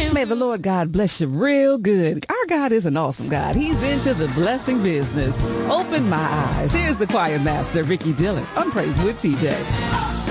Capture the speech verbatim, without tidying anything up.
May the Lord God bless you real good. Our God is an awesome God. He's into the blessing business. Open my eyes. Here's the choir master, Ricky Dillon, on Praise with T J.